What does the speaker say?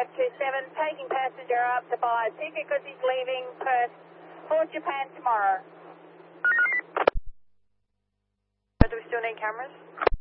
527, taking passenger up to buy a ticket because he's leaving Perth for Japan tomorrow. Do we still need cameras?